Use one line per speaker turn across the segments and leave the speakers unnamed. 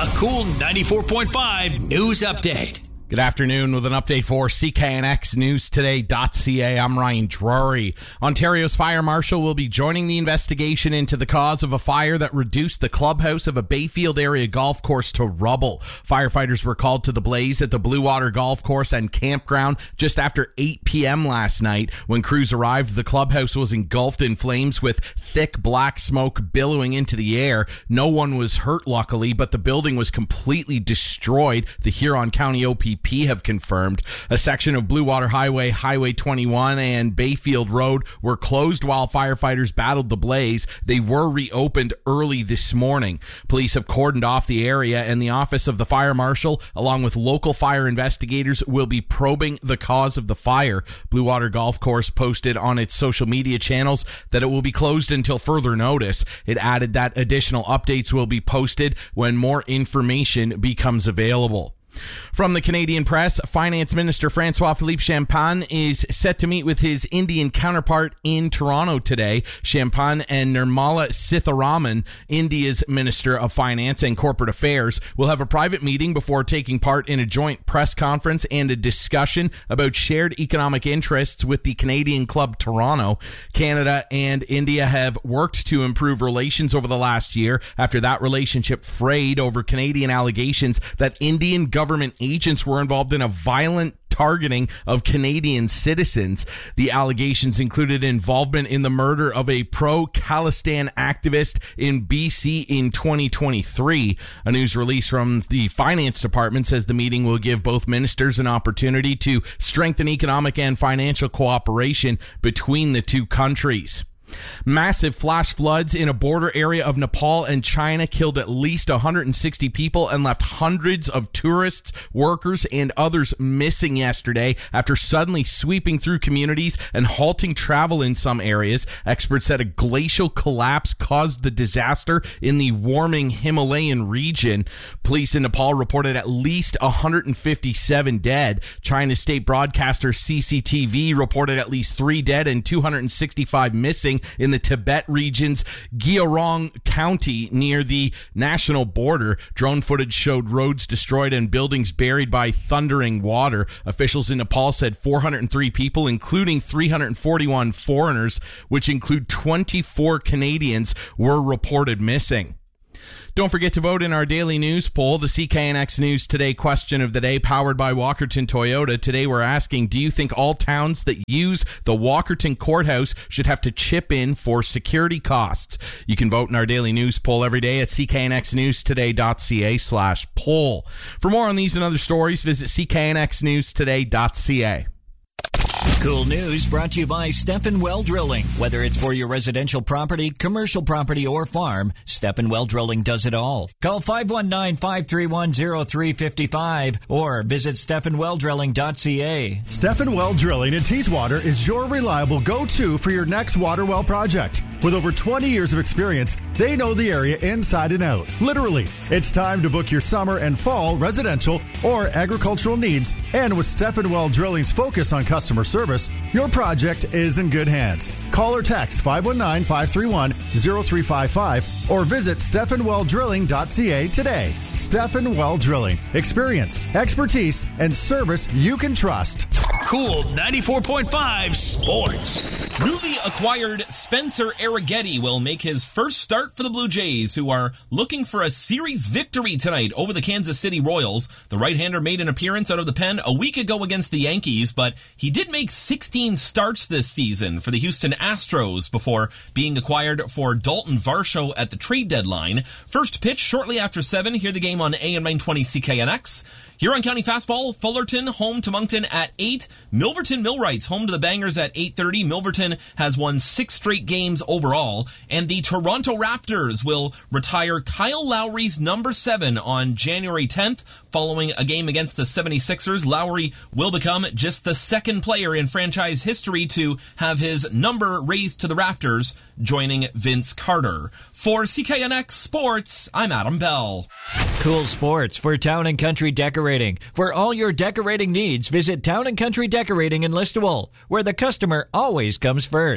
A cool 94.5 news update.
Good afternoon with an update for CKNXNewsToday.ca. I'm Ryan Drury. Ontario's fire marshal will be joining the investigation into the cause of a fire that reduced the clubhouse of a Bayfield area golf course to rubble. Firefighters were called to the blaze at the Blue Water Golf Course and Campground just after 8 p.m. last night. When crews arrived, the clubhouse was engulfed in flames with thick black smoke billowing into the air. No one was hurt, luckily, but the building was completely destroyed, the Huron County OPP have confirmed. A section of Blue Water Highway, Highway 21, and Bayfield Road were closed while firefighters battled the blaze. They were reopened early this morning. Police have cordoned off the area, and the office of the fire marshal, along with local fire investigators, will be probing the cause of the fire. Blue Water Golf Course posted on its social media channels that it will be closed until further notice. It added that additional updates will be posted when more information becomes available. From the Canadian Press, Finance Minister François-Philippe Champagne is set to meet with his Indian counterpart in Toronto today. Champagne and Nirmala Sitharaman, India's Minister of Finance and Corporate Affairs, will have a private meeting before taking part in a joint press conference and a discussion about shared economic interests with the Canadian Club Toronto. Canada and India have worked to improve relations over the last year after that relationship frayed over Canadian allegations that Indian government agents were involved in a violent targeting of Canadian citizens. The allegations included involvement in the murder of a pro-Khalistan activist in BC in 2023. A news release from the Finance Department says the meeting will give both ministers an opportunity to strengthen economic and financial cooperation between the two countries. Massive flash floods in a border area of Nepal and China killed at least 160 people and left hundreds of tourists, workers, and others missing yesterday after suddenly sweeping through communities and halting travel in some areas. Experts said a glacial collapse caused the disaster in the warming Himalayan region. Police in Nepal reported at least 157 dead. China's state broadcaster CCTV reported at least 3 dead and 265 missing in the Tibet region's Gyeongsang County near the national border. Drone footage showed roads destroyed and buildings buried by thundering water. Officials in Nepal said 403 people, including 341 foreigners, which include 24 Canadians, were reported missing. Don't forget to vote in our daily news poll, the CKNX News Today question of the day, powered by Walkerton Toyota. Today we're asking, do you think all towns that use the Walkerton Courthouse should have to chip in for security costs? You can vote in our daily news poll every day at CKNXNewsToday.ca/poll. For more on these and other stories, visit CKNXNewsToday.ca.
Cool news brought to you by Stephen Well Drilling. Whether it's for your residential property, commercial property, or farm, Stephen Well Drilling does it all. Call 519-531-0355 or visit StephenWellDrilling.ca.
Stephen Well Drilling in Teeswater is your reliable go-to for your next water well project. With over 20 years of experience, they know the area inside and out. Literally, it's time to book your summer and fall residential or agricultural needs. And with Stephen Well Drilling's focus on customer service, your project is in good hands. Call or text 519-531-0355 or visit StephenWellDrilling.ca today. Stephen Well Drilling. Experience, expertise, and service you can trust.
Cool 94.5 Sports.
Newly acquired Spencer Arrighetti will make his first start for the Blue Jays, who are looking for a series victory tonight over the Kansas City Royals. The right-hander made an appearance out of the pen a week ago against the Yankees, but he did make 16 starts this season for the Houston Astros before being acquired for Dalton Varsho at the trade deadline. First pitch shortly after 7. Hear the game on AM 920 CKNX. Huron County Fastball, Fullerton home to Moncton at 8. Milverton Millwrights home to the Bangers at 8:30. Milverton has won 6 straight games overall. And the Toronto Raptors will retire Kyle Lowry's number 7 on January 10th. Following a game against the 76ers, Lowry will become just the second player in franchise history to have his number raised to the rafters, joining Vince Carter. For CKNX Sports, I'm Adam Bell.
Cool Sports for Town and Country Decorating. For all your decorating needs, visit Town and Country Decorating in Listowel, where the customer always comes first.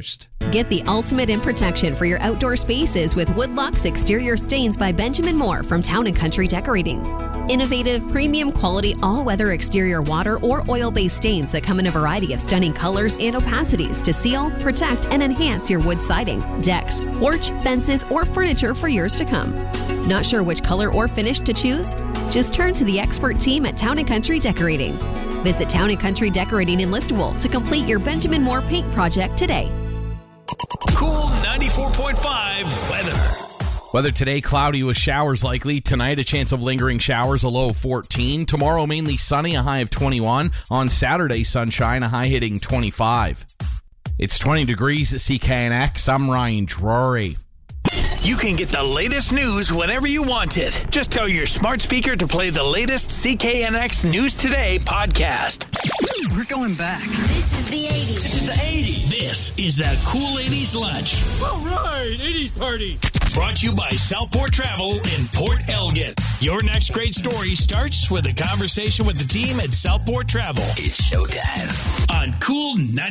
Get the ultimate in protection for your outdoor spaces with Woodlock's Exterior Stains by Benjamin Moore from Town & Country Decorating. Innovative, premium quality, all-weather exterior water or oil-based stains that come in a variety of stunning colors and opacities to seal, protect, and enhance your wood siding, decks, porch, fences, or furniture for years to come. Not sure which color or finish to choose? Just turn to the expert team at Town & Country Decorating. Visit Town & Country Decorating in Listowel to complete your Benjamin Moore paint project today.
Cool 94.5 weather.
Weather today, cloudy with showers likely. Tonight, a chance of lingering showers, a low of 14. Tomorrow, mainly sunny, a high of 21. On Saturday, sunshine, a high hitting 25. It's 20 degrees at CKNX. I'm Ryan Drury.
You can get the latest news whenever you want it. Just tell your smart speaker to play the latest CKNX News Today podcast.
We're going back.
This is the 80s.
This is the 80s. This is the Cool 80s Lunch.
All right, 80s party.
Brought to you by Southport Travel in Port Elgin. Your next great story starts with a conversation with the team at Southport Travel.
It's showtime.
On Cool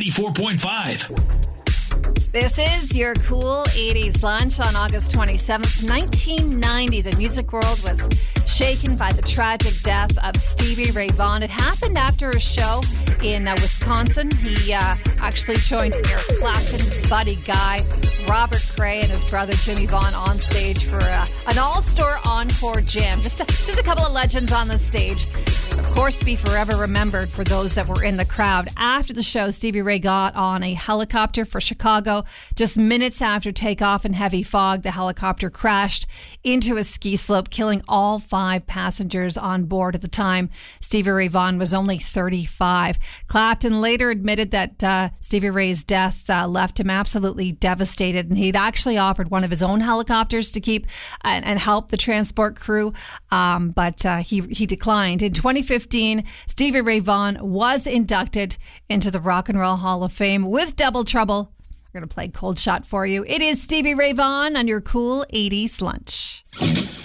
94.5.
This is your Cool 80s Lunch on August 27th, 1990. The music world was shaken by the tragic death of Stevie Ray Vaughan. It happened after a show in Wisconsin. He actually joined Eric Clapton, Buddy Guy, Robert Cray, and his brother Jimmy Vaughan on stage for an all-star encore jam. Just a couple of legends on the stage. Of course, be forever remembered for those that were in the crowd. After the show, Stevie Ray got on a helicopter for Chicago. Just minutes after takeoff in heavy fog, the helicopter crashed into a ski slope, killing all 5 passengers on board. At the time, Stevie Ray Vaughan was only 35. Clapton later admitted that Stevie Ray's death left him absolutely devastated, and he'd actually offered one of his own helicopters to keep and help the transport crew, but he declined. In 2015, Stevie Ray Vaughan was inducted into the Rock and Roll Hall of Fame with Double Trouble. We're going to play Cold Shot for you. It is Stevie Ray Vaughan on your Cool 80s Lunch.